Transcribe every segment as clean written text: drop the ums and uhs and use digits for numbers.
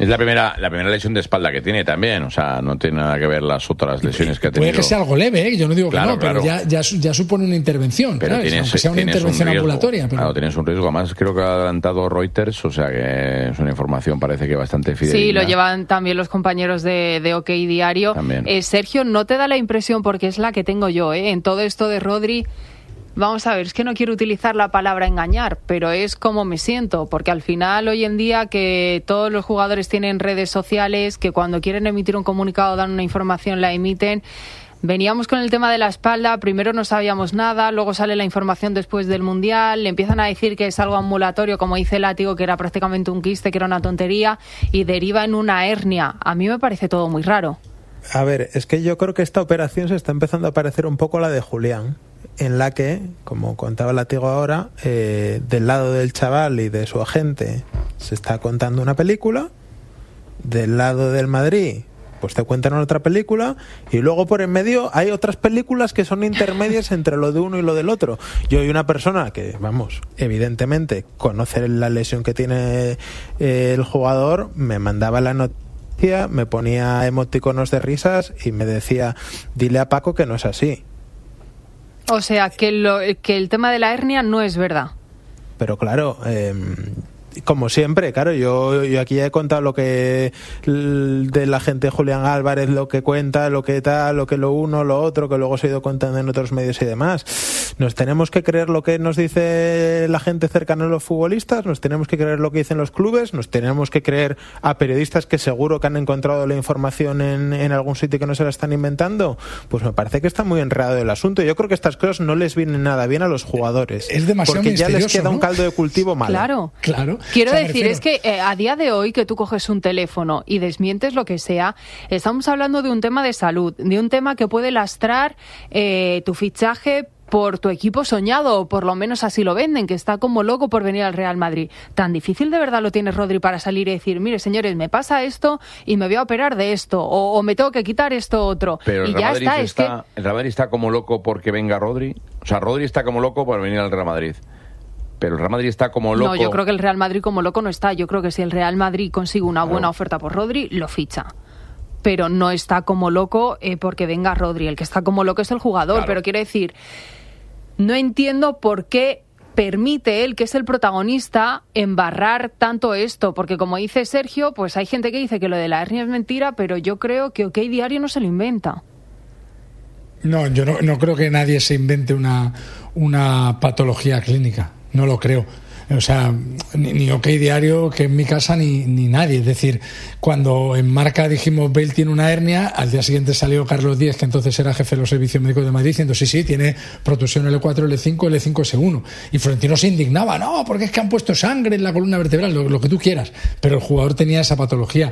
Es la primera lesión de espalda que tiene también, o sea, no tiene nada que ver las otras lesiones que ha tenido. Puede que sea algo leve, ¿eh? Yo no digo que no, pero ya supone una intervención, pero ¿sabes? Aunque sea una intervención ambulatoria. Pero... Claro, tienes un riesgo. Además, creo que ha adelantado Reuters, o sea que es una información parece que bastante fidedigna. Sí, lo llevan también los compañeros de OK Diario. Sergio, ¿no te da la impresión, porque es la que tengo yo, en todo esto de Rodri? Vamos a ver, es que no quiero utilizar la palabra engañar, pero es como me siento, porque al final hoy en día que todos los jugadores tienen redes sociales, que cuando quieren emitir un comunicado dan una información, la emiten. Veníamos con el tema de la espalda, primero no sabíamos nada, luego sale la información después del Mundial, le empiezan a decir que es algo ambulatorio, como dice Látigo, que era prácticamente un quiste, que era una tontería, y deriva en una hernia. A mí me parece todo muy raro. A ver, es que yo creo que esta operación se está empezando a parecer un poco a la de Julián, en la que, como contaba Látigo ahora, del lado del chaval y de su agente se está contando una película, del lado del Madrid pues te cuentan otra película, y luego por en medio hay otras películas que son intermedias entre lo de uno y lo del otro. Yo soy una persona que, vamos, evidentemente conoce la lesión que tiene el jugador, me mandaba la noticia, me ponía emoticonos de risas y me decía, dile a Paco que no es así. O sea, que el tema de la hernia no es verdad. Pero claro, como siempre, claro, yo aquí ya he contado lo que de la gente Julián Álvarez, lo que cuenta, lo que tal, lo que lo uno, lo otro, que luego se ha ido contando en otros medios y demás. ¿Nos tenemos que creer lo que nos dice la gente cercana a los futbolistas? ¿Nos tenemos que creer lo que dicen los clubes? ¿Nos tenemos que creer a periodistas que seguro que han encontrado la información en algún sitio que no se la están inventando? Pues me parece que está muy enredado el asunto. Yo creo que estas cosas no les vienen nada bien a los jugadores. Es demasiado porque ya les queda, ¿no?, un caldo de cultivo malo. Claro. Quiero decir, es que a día de hoy que tú coges un teléfono y desmientes lo que sea, estamos hablando de un tema de salud, de un tema que puede lastrar tu fichaje por tu equipo soñado, o por lo menos así lo venden, que está como loco por venir al Real Madrid. ¿Tan difícil de verdad lo tiene Rodri para salir y decir, mire señores, me pasa esto y me voy a operar de esto, o me tengo que quitar esto otro? Pero y ya está, el Real Madrid está como loco porque venga Rodri. O sea, Rodri está como loco por venir al Real Madrid. Pero el Real Madrid está como loco. No, yo creo que el Real Madrid como loco no está. Yo creo que si el Real Madrid consigue una buena oferta por Rodri, lo ficha. Pero no está como loco porque venga Rodri. El que está como loco es el jugador. Claro. Pero quiero decir, no entiendo por qué permite él, que es el protagonista, embarrar tanto esto. Porque como dice Sergio, pues hay gente que dice que lo de la hernia es mentira, pero yo creo que OK Diario no se lo inventa. No, yo no creo que nadie se invente una patología clínica. No lo creo. O sea, ni OK Diario, que en mi casa, ni nadie. Es decir, cuando en Marca dijimos Bale tiene una hernia, al día siguiente salió Carlos Díez, que entonces era jefe de los servicios médicos de Madrid, diciendo sí, tiene protusión L4, L5, L5 S1. Y Florentino se indignaba, no, porque es que han puesto sangre en la columna vertebral, lo que tú quieras. Pero el jugador tenía esa patología.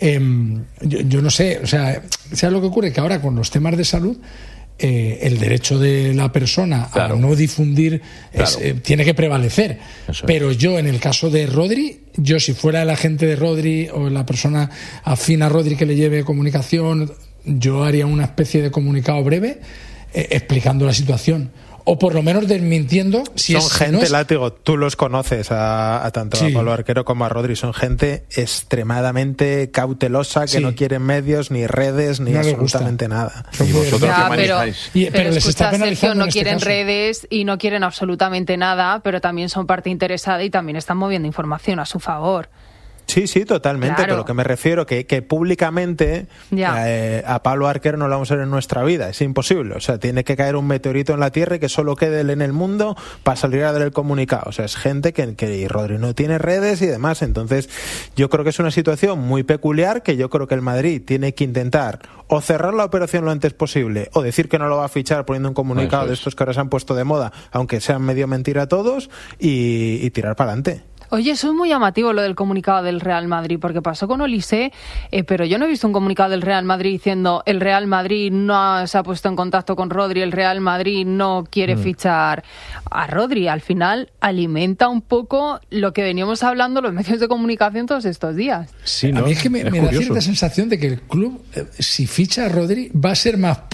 Yo no sé, o sea, ¿sabes lo que ocurre? Que ahora con los temas de salud, el derecho de la persona a no difundir tiene que prevalecer. Pero yo, en el caso de Rodri, yo si fuera el agente de Rodri o la persona afín a Rodri que le lleve comunicación, yo haría una especie de comunicado breve explicando la situación. O por lo menos desmintiendo si son es... gente, no es... Látigo, tú los conoces a tanto a Pablo Arquero como a Rodri, son gente extremadamente cautelosa, que no quieren medios, ni redes, ni absolutamente nada. ¿Y vosotros qué manejáis? Pero les está penalizando. No quieren redes y no quieren absolutamente nada, pero también son parte interesada y también están moviendo información a su favor. Sí, totalmente, claro. Pero que me refiero que públicamente a Pablo Arquero no lo vamos a ver en nuestra vida, es imposible, o sea, tiene que caer un meteorito en la Tierra y que solo quede él en el mundo para salir a dar el comunicado, o sea, es gente que Rodri no tiene redes y demás, entonces yo creo que es una situación muy peculiar, que yo creo que el Madrid tiene que intentar o cerrar la operación lo antes posible, o decir que no lo va a fichar poniendo un comunicado de estos que ahora se han puesto de moda, aunque sean medio mentira todos, y tirar para adelante. Oye, eso es muy llamativo lo del comunicado del Real Madrid, porque pasó con Olise, pero yo no he visto un comunicado del Real Madrid diciendo el Real Madrid no se ha puesto en contacto con Rodri, el Real Madrid no quiere fichar a Rodri. Al final alimenta un poco lo que veníamos hablando los medios de comunicación todos estos días. Sí, ¿no? A mí es que me da cierta sensación de que el club, si ficha a Rodri, va a ser más por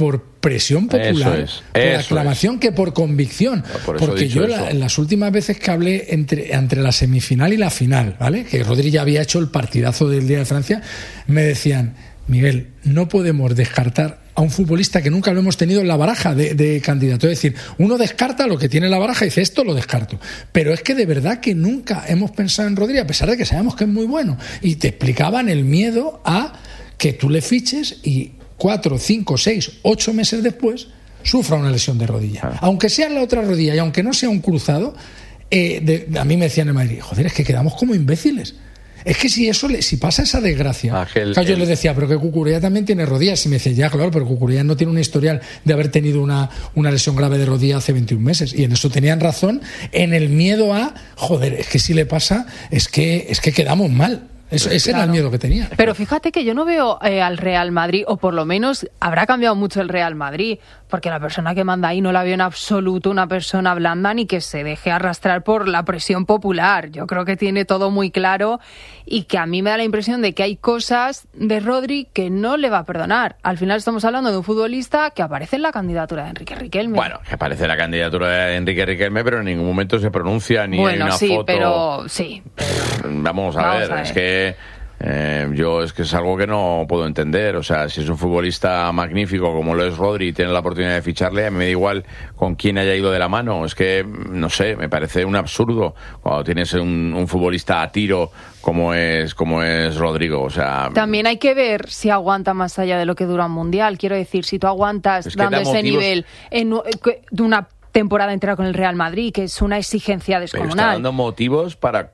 presión popular, por aclamación que por convicción. Porque yo en las últimas veces que hablé entre la semifinal y la final, ¿vale? Que Rodri ya había hecho el partidazo del Día de Francia, me decían: Miguel, no podemos descartar a un futbolista que nunca lo hemos tenido en la baraja de candidato. Es decir, uno descarta lo que tiene en la baraja y dice, esto lo descarto. Pero es que de verdad que nunca hemos pensado en Rodri, a pesar de que sabemos que es muy bueno. Y te explicaban el miedo a que tú le fiches y 4, 5, 6, 8 meses después sufra una lesión de rodilla. Aunque sea en la otra rodilla y aunque no sea un cruzado, a mí me decían en Madrid, joder, es que quedamos como imbéciles. Es que si pasa esa desgracia, yo les decía, pero que Cucurella también tiene rodillas, y me decía, ya claro, pero Cucurella no tiene un historial de haber tenido una lesión grave de rodilla hace 21 meses, y en eso tenían razón, en el miedo a, joder, es que si le pasa, es que quedamos mal. Ese era el miedo que tenía. Pero fíjate que yo no veo al Real Madrid, o por lo menos habrá cambiado mucho el Real Madrid, porque la persona que manda ahí no la veo en absoluto una persona blanda ni que se deje arrastrar por la presión popular. Yo creo que tiene todo muy claro y que a mí me da la impresión de que hay cosas de Rodri que no le va a perdonar. Al final estamos hablando de un futbolista que aparece en la candidatura de Enrique Riquelme. Bueno, que aparece en la candidatura de Enrique Riquelme, pero en ningún momento se pronuncia ni hay una foto. Vamos a ver, es que yo es algo que no puedo entender. O sea, si es un futbolista magnífico como lo es Rodri y tiene la oportunidad de ficharle, a mí me da igual con quién haya ido de la mano. Es que, no sé, me parece un absurdo cuando tienes un futbolista a tiro como es Rodrigo. O sea, también hay que ver si aguanta más allá de lo que dura un mundial. Quiero decir, si tú aguantas dando ese nivel de una temporada entera con el Real Madrid, que es una exigencia descomunal. Pero está dando motivos para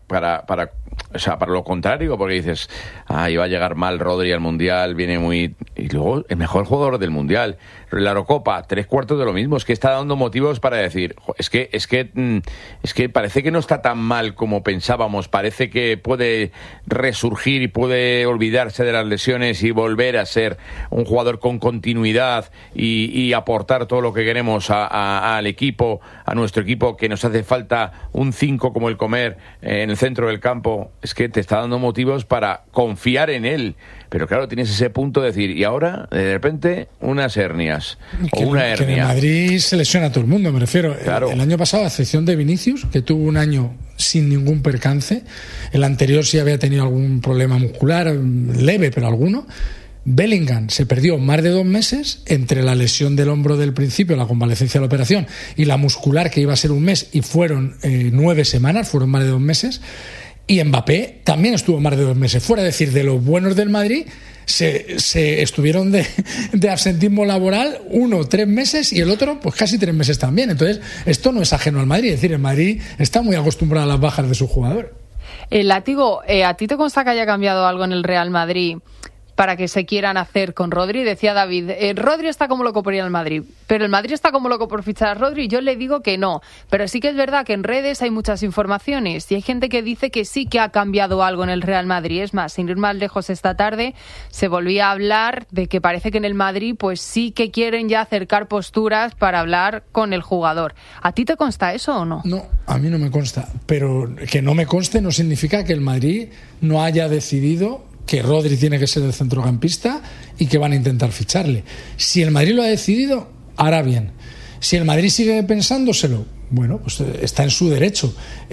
lo contrario, porque dices, iba a llegar mal Rodri al Mundial, viene muy... Y luego, el mejor jugador del Mundial, la Eurocopa, 3/4 de lo mismo. Es que está dando motivos para decir, es que parece que no está tan mal como pensábamos, parece que puede resurgir y puede olvidarse de las lesiones y volver a ser un jugador con continuidad y aportar todo lo que queremos al equipo, a nuestro equipo, que nos hace falta un 5 como el Comer en el centro del campo. Es que te está dando motivos para confiar en él. Pero claro, tienes ese punto de decir, y ahora, de repente, unas hernias o una hernia. Que en Madrid se lesiona a todo el mundo, me refiero. Claro. El año pasado, a excepción de Vinicius, que tuvo un año sin ningún percance, el anterior sí había tenido algún problema muscular, leve, pero alguno. Bellingham se perdió más de 2 meses entre la lesión del hombro del principio, la convalecencia de la operación, y la muscular, que iba a ser 1 mes, y fueron 9 semanas, fueron más de 2 meses. Y Mbappé también estuvo más de 2 meses fuera. Es decir, de los buenos del Madrid se estuvieron de absentismo laboral 1 3 meses y el otro pues casi 3 meses también. Entonces, esto no es ajeno al Madrid. Es decir, el Madrid está muy acostumbrado a las bajas de su jugador. Látigo, ¿a ti te consta que haya cambiado algo en el Real Madrid para que se quieran hacer con Rodri? Decía David, Rodri está como loco por ir al Madrid, pero el Madrid está como loco por fichar a Rodri. Yo le digo que no, pero sí que es verdad que en redes hay muchas informaciones y hay gente que dice que sí que ha cambiado algo en el Real Madrid. Es más, sin ir más lejos, esta tarde se volvía a hablar de que parece que en el Madrid pues sí que quieren ya acercar posturas para hablar con el jugador. ¿A ti te consta eso o no? No, a mí no me consta, pero que no me conste no significa que el Madrid no haya decidido que Rodri tiene que ser el centrocampista y que van a intentar ficharle. Si el Madrid lo ha decidido, hará bien. Si el Madrid sigue pensándoselo, bueno, pues está en su derecho.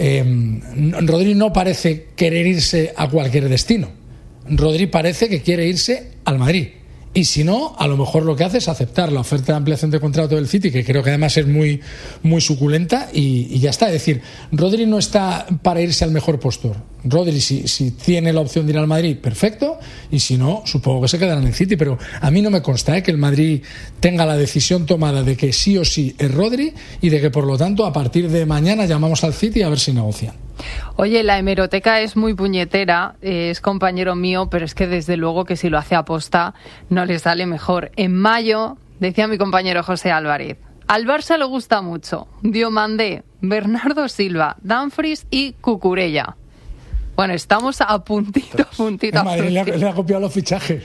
Rodri no parece querer irse a cualquier destino. Rodri parece que quiere irse al Madrid. Y si no, a lo mejor lo que hace es aceptar la oferta de ampliación de contrato del City, que creo que además es muy, muy suculenta, y ya está. Es decir, Rodri no está para irse al mejor postor. Rodri, si tiene la opción de ir al Madrid, perfecto, y si no, supongo que se quedará en el City. Pero a mí no me consta que el Madrid tenga la decisión tomada de que sí o sí es Rodri y de que, por lo tanto, a partir de mañana llamamos al City a ver si negocian. Oye, la hemeroteca es muy puñetera, es compañero mío, pero es que desde luego que si lo hace aposta no le sale mejor. En mayo, decía mi compañero José Álvarez, al Barça le gusta mucho Diomandé, Bernardo Silva, Dumfries y Cucurella. Bueno, estamos a puntito. Madrid le ha copiado los fichajes.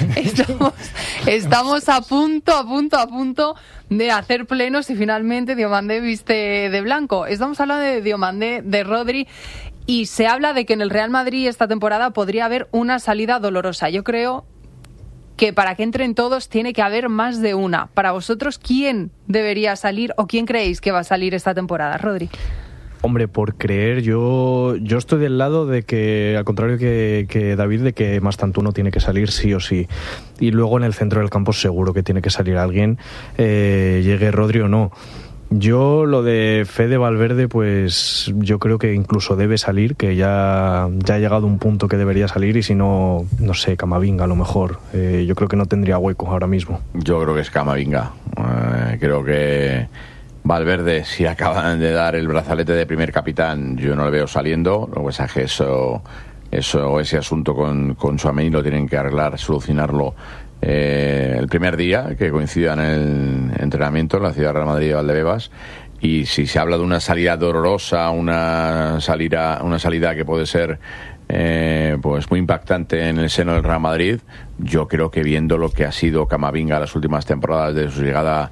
Estamos a punto de hacer plenos y finalmente Diomandé viste de blanco. Estamos hablando de Diomandé, de Rodri, y se habla de que en el Real Madrid esta temporada podría haber una salida dolorosa. Yo creo que para que entren todos tiene que haber más de una. Para vosotros, ¿quién debería salir o quién creéis que va a salir esta temporada, Rodri? Hombre, por creer, yo estoy del lado de que, al contrario que David, de que Mastantuono tiene que salir sí o sí. Y luego en el centro del campo seguro que tiene que salir alguien, llegue Rodri o no. Yo lo de Fede Valverde, pues yo creo que incluso debe salir, que ya ha llegado un punto que debería salir, y si no, no sé, Camavinga a lo mejor. Yo creo que no tendría hueco ahora mismo. Yo creo que es Camavinga. Creo que Valverde, si acaban de dar el brazalete de primer capitán, yo no le veo saliendo. Lo que pasa es que ese asunto con Tchouaméni lo tienen que arreglar, solucionarlo el primer día que coincida en el entrenamiento en la ciudad de Real Madrid de Valdebebas. Y si se habla de una salida dolorosa, una salida que puede ser pues muy impactante en el seno del Real Madrid, yo creo que viendo lo que ha sido Camavinga las últimas temporadas de su llegada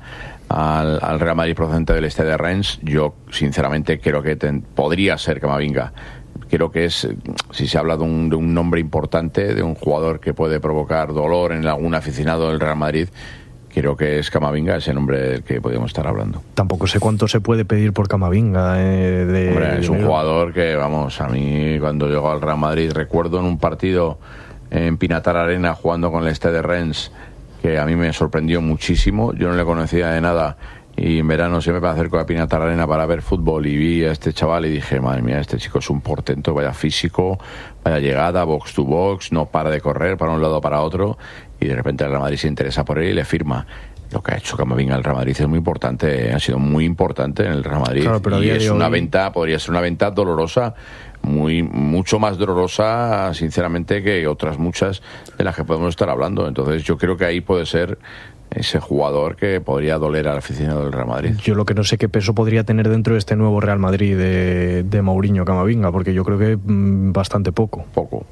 al Real Madrid procedente del Stade de Rennes, yo sinceramente creo que podría ser Camavinga. Creo que es, si se habla de un nombre importante, de un jugador que puede provocar dolor en algún aficionado del Real Madrid, creo que es Camavinga ese nombre del que podemos estar hablando. Tampoco sé cuánto se puede pedir por Camavinga. Hombre, es un jugador que, vamos, a mí cuando llegó al Real Madrid, recuerdo en un partido en Pinatar Arena jugando con el Stade de Rennes, que a mí me sorprendió muchísimo. Yo no le conocía de nada y en verano siempre me acerco a Pinatar Arena para ver fútbol y vi a este chaval y dije, madre mía, este chico es un portento, vaya físico, vaya llegada, box to box, no para de correr para un lado o para otro, y de repente el Real Madrid se interesa por él y le firma. Lo que ha hecho Camavinga al Real Madrid es muy importante, ha sido muy importante en el Real Madrid. Claro, pero y es una venta, podría ser una venta dolorosa, mucho más dolorosa, sinceramente, que otras muchas de las que podemos estar hablando. Entonces yo creo que ahí puede ser ese jugador que podría doler al aficionado del Real Madrid. Yo lo que no sé qué peso podría tener dentro de este nuevo Real Madrid de Mourinho Camavinga, porque yo creo que bastante poco.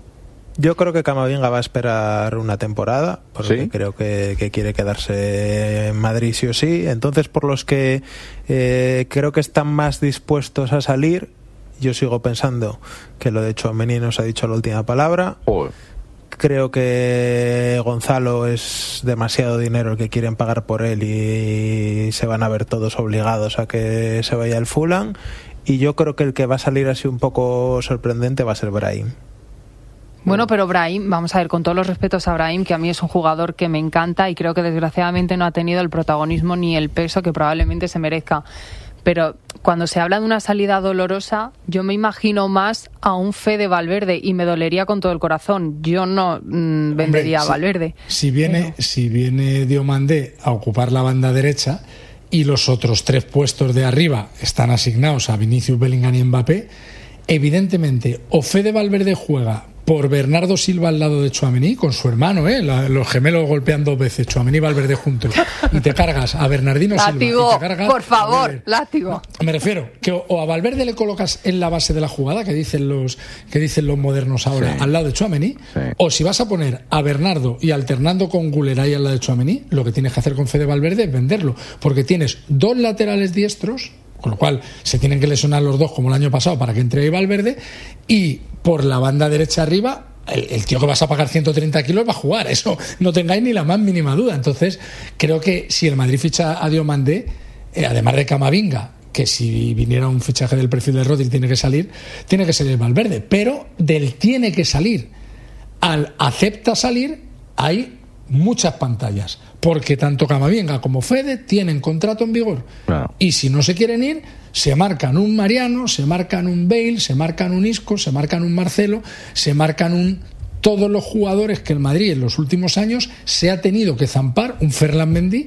Yo creo que Camavinga va a esperar una temporada, porque ¿sí? Creo que quiere quedarse en Madrid sí o sí. Entonces, por los que creo que están más dispuestos a salir, yo sigo pensando que lo de Tchouaméni nos ha dicho la última palabra. Creo que Gonzalo es demasiado dinero el que quieren pagar por él y se van a ver todos obligados a que se vaya al Fulham. Y yo creo que el que va a salir así un poco sorprendente va a ser Brahim. Bueno, pero Brahim, vamos a ver, con todos los respetos a Brahim, que a mí es un jugador que me encanta y creo que desgraciadamente no ha tenido el protagonismo ni el peso que probablemente se merezca. Pero cuando se habla de una salida dolorosa, yo me imagino más a un Fede Valverde y me dolería con todo el corazón. Yo no vendería a Valverde. Si viene Diomandé a ocupar la banda derecha y los otros 3 puestos de arriba están asignados a Vinicius, Bellingham y Mbappé, evidentemente o Fede Valverde juega por Bernardo Silva al lado de Tchouaméni, con su hermano, los gemelos golpean 2 veces, Tchouaméni y Valverde juntos, y te cargas a Bernardino Látigo, Silva. Y te cargas por favor, látigo. Me refiero que o a Valverde le colocas en la base de la jugada, que dicen los modernos ahora, sí, al lado de Tchouaméni, sí, o si vas a poner a Bernardo y alternando con Güler ahí al lado de Tchouaméni, lo que tienes que hacer con Fede Valverde es venderlo, porque tienes 2 laterales diestros, con lo cual se tienen que lesionar los 2 como el año pasado para que entre ahí Valverde, y por la banda derecha arriba el tío que vas a pagar 130 kilos va a jugar, eso no tengáis ni la más mínima duda. Entonces creo que si el Madrid ficha a Diomandé, además de Camavinga, que si viniera un fichaje del perfil de Rodri tiene que salir Valverde, pero del tiene que salir al acepta salir hay muchas pantallas, porque tanto Camavinga como Fede tienen contrato en vigor, claro, y si no se quieren ir, se marcan un Mariano, se marcan un Bale, se marcan un Isco, se marcan un Marcelo, se marcan todos los jugadores que el Madrid en los últimos años se ha tenido que zampar, un Ferland Mendy.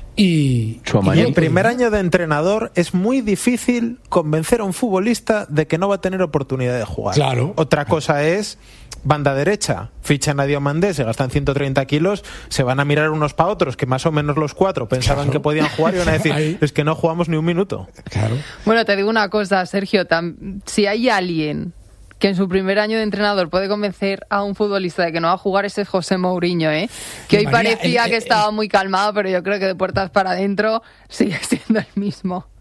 Y el primer año de entrenador es muy difícil convencer a un futbolista de que no va a tener oportunidad de jugar. Claro. Otra cosa es banda derecha, fichan a Diomandé, se gastan 130 kilos, se van a mirar unos para otros, que más o menos los 4 pensaban, claro, que podían jugar y van a decir, ahí, es que no jugamos ni un minuto. Claro. Bueno, te digo una cosa, Sergio, si hay alguien que en su primer año de entrenador puede convencer a un futbolista de que no va a jugar, ese es José Mourinho, que hoy María, parecía que estaba muy calmado, pero yo creo que de puertas para adentro sigue siendo el mismo.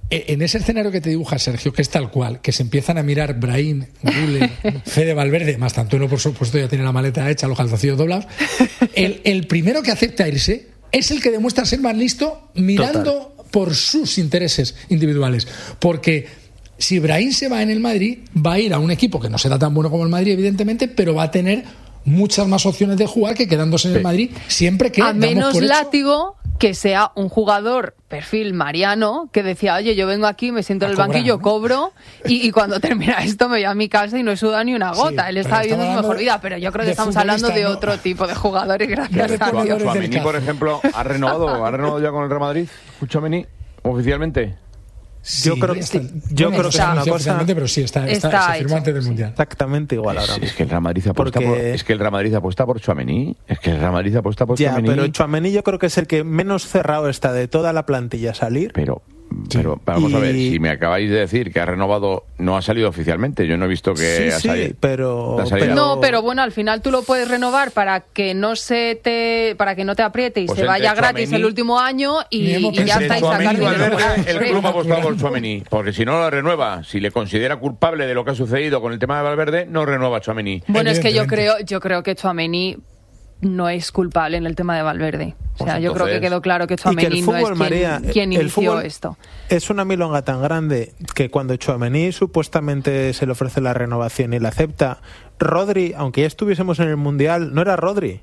en ese escenario que te dibuja Sergio, que es tal cual, que se empiezan a mirar Brahim, Güler, Fede Valverde, más tanto uno por supuesto ya tiene la maleta hecha, los calzoncillos doblados, el primero que acepta irse es el que demuestra ser más listo mirando por sus intereses individuales. Porque si Brahim se va en el Madrid, va a ir a un equipo que no será tan bueno como el Madrid, evidentemente, pero va a tener muchas más opciones de jugar que quedándose en el Madrid, siempre que... A menos Látigo que sea un jugador perfil Mariano, que decía, oye, yo vengo aquí, me siento en el banquillo, cobro, y cuando termina esto me voy a mi casa y no he sudado ni una gota. Sí, él está viviendo su mejor vida, pero yo creo que estamos hablando de otro tipo de jugadores, gracias a Dios. Tchouaméni, por ejemplo, ¿ha renovado ya con el Real Madrid? ¿Tchouaméni oficialmente? Sí, yo creo que es una cosa, pero sí está firmó antes del Mundial. Exactamente igual ahora. Es que el Real Madrid apuesta por Tchouaméni. Ya, pero Tchouaméni yo creo que es el que menos cerrado está de toda la plantilla a salir. Pero vamos a ver, si me acabáis de decir que ha renovado, no ha salido oficialmente, yo no he visto que ha salido. Sí, pero bueno, al final tú lo puedes renovar para que no te apriete y pues se vaya gratis el último año y ya estáis sacando dinero. El club ha apostado por Tchouaméni, porque si no lo renueva, si le considera culpable de lo que ha sucedido con el tema de Valverde, no renueva Tchouaméni. Bueno, es que yo creo que Tchouaméni no es culpable en el tema de Valverde. O sea, yo creo que quedó claro que Tchouaméni no es quien inició esto. Es una milonga tan grande que cuando Tchouaméni supuestamente se le ofrece la renovación y la acepta, Rodri, aunque ya estuviésemos en el Mundial, no era Rodri.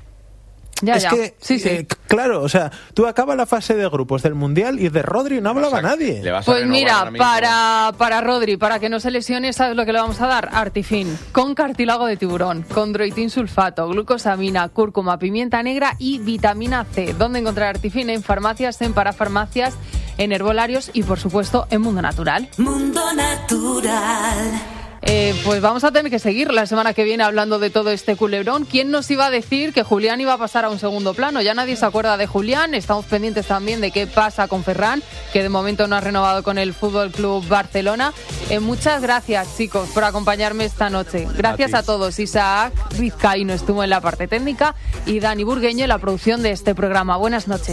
Claro, o sea, tú acabas la fase de grupos del Mundial y de Rodri no hablaba nadie. Pues mira, para Rodri, para que no se lesione, ¿sabes lo que le vamos a dar? Artifin, con cartílago de tiburón, chondroitin sulfato, glucosamina, cúrcuma, pimienta negra y vitamina C. ¿Dónde encontrar Artifin? En farmacias, en parafarmacias, en herbolarios y, por supuesto, en Mundo Natural. Mundo Natural. Pues vamos a tener que seguir la semana que viene hablando de todo este culebrón. ¿Quién nos iba a decir que Julián iba a pasar a un segundo plano? Ya nadie se acuerda de Julián. Estamos pendientes también de qué pasa con Ferran, que de momento no ha renovado con el Fútbol Club Barcelona. Muchas gracias, chicos, por acompañarme esta noche. Gracias a todos. Isaac Vizcaíno estuvo en la parte técnica y Dani Burgueño en la producción de este programa. Buenas noches.